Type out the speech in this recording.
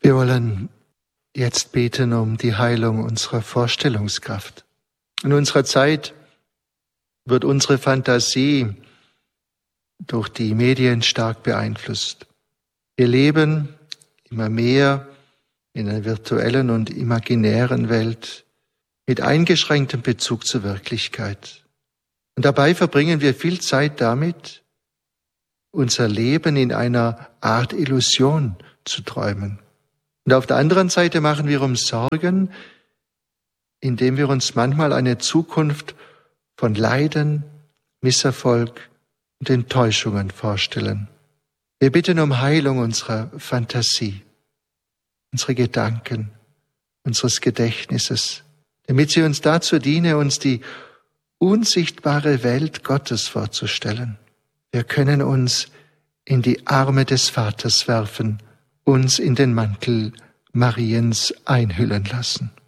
Wir wollen jetzt beten um die Heilung unserer Vorstellungskraft. In unserer Zeit wird unsere Fantasie durch die Medien stark beeinflusst. Wir leben immer mehr in einer virtuellen und imaginären Welt mit eingeschränktem Bezug zur Wirklichkeit. Und dabei verbringen wir viel Zeit damit, unser Leben in einer Art Illusion zu träumen. Und auf der anderen Seite machen wir uns Sorgen, indem wir uns manchmal eine Zukunft von Leiden, Misserfolg und Enttäuschungen vorstellen. Wir bitten um Heilung unserer Fantasie, unserer Gedanken, unseres Gedächtnisses, damit sie uns dazu diene, uns die unsichtbare Welt Gottes vorzustellen. Wir können uns in die Arme des Vaters werfen, uns in den Mantel Mariens einhüllen lassen.